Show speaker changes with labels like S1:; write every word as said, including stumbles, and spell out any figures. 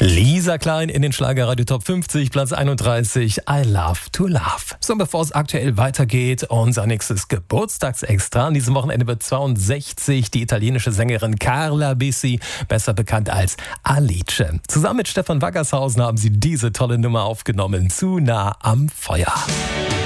S1: Lisa Klein in den Schlagerradio Top fünfzig, Platz einunddreißig, I Love to Love. So, bevor es aktuell weitergeht, unser nächstes Geburtstagsextra. An diesem Wochenende wird zweiundsechzig die italienische Sängerin Carla Bisi, besser bekannt als Alice. Zusammen mit Stefan Wackershausen haben sie diese tolle Nummer aufgenommen, Zu nah am Feuer.